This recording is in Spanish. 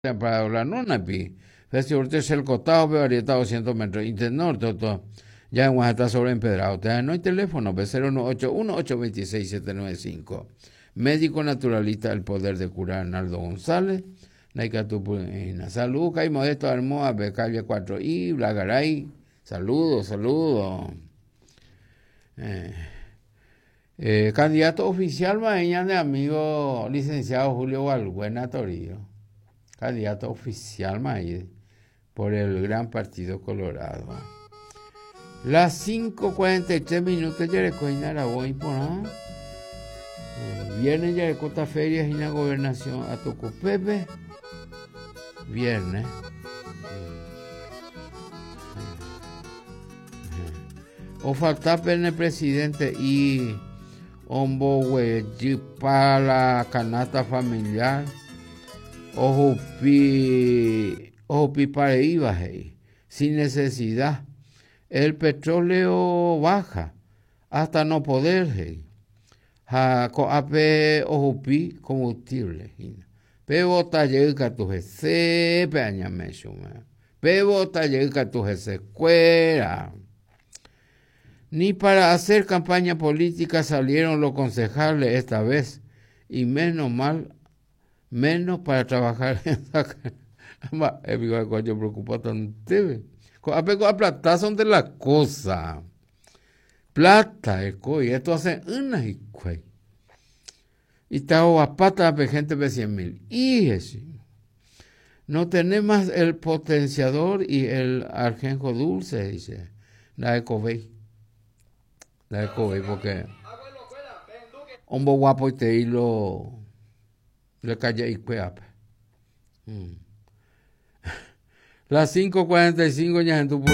para hablar no napi. Festi urte el costado, pero varieta 200 metros. Intenor, todo. Ya en Oaxaca sobre empedrado. Te no hay teléfono, 081-826-795. Médico naturalista, el poder de curar, Arnaldo González. Salud, Cay Modesto Armoa, Calle 4I, Blagaray. Saludos. Candidato oficial mañana de amigo licenciado Julio Valbuena Torillo. Candidato oficial mañana por el Gran Partido Colorado. Las 5:43 minutos ya recoina la voy por ahí. Viernes ya recota ferias y la gobernación a Tocopepe. Viernes. O falta el presidente y hombre para la canasta familiar. Ojo pi para IVA, sin necesidad. El petróleo baja hasta no poder. Ape ojo pi combustible. Pero taller que tu jefe peña me suma. Pero taller que tu jefe cuera. Ni para hacer campaña política salieron los concejales esta vez. Y menos para trabajar en la yo preocupado tanto. A plata son de las cosas. Plata, y esto hace unas y cuay. Y está a pata de gente de 100,000. Y eso. No tenemos el potenciador y el arjenjo dulce, dice. La de Covey. Porque hombre guapo y te hilo le calle y cueape. Las 5:45 ya en tu